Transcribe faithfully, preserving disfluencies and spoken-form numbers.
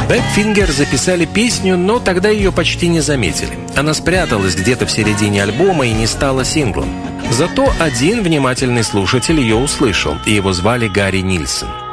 Badfinger записали песню, но тогда ее почти не заметили. Она спряталась где-то в середине альбома и не стала синглом. Зато один внимательный слушатель ее услышал, и его звали Гарри Нильсон.